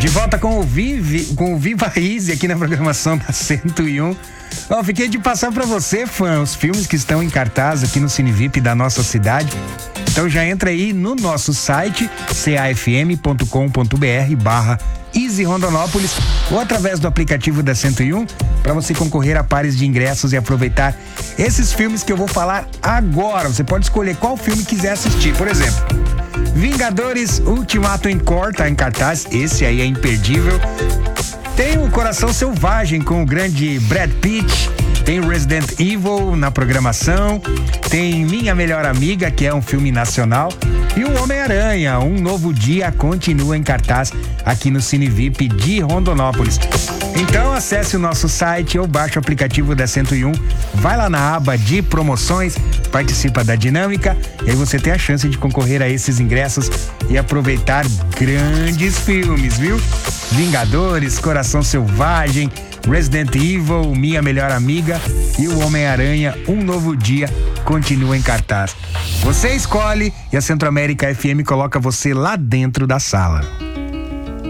De volta com o Viva Easy aqui na programação da 101. Fiquei de passar pra você, fã, os filmes que estão em cartaz aqui no CineVip da nossa cidade. Então já entra aí no nosso site cafm.com.br/Easy Rondonópolis ou através do aplicativo da 101 para você concorrer a pares de ingressos e aproveitar esses filmes que eu vou falar agora. Você pode escolher qual filme quiser assistir. Por exemplo, Vingadores Ultimato Encore tá em cartaz, esse aí é imperdível. Tem o Coração Selvagem com o grande Brad Pitt. Tem Resident Evil na programação. Tem Minha Melhor Amiga, que é um filme nacional. E o Homem-Aranha, Um Novo Dia, continua em cartaz aqui no CineVip de Rondonópolis. Então acesse o nosso site ou baixe o aplicativo da 101. Vai lá na aba de promoções, participa da dinâmica e aí você tem a chance de concorrer a esses ingressos e aproveitar grandes filmes, viu? Vingadores, Coração Selvagem, Resident Evil, Minha Melhor Amiga e o Homem-Aranha, Um Novo Dia, continua em cartaz. Você escolhe e a Centro-América FM coloca você lá dentro da sala.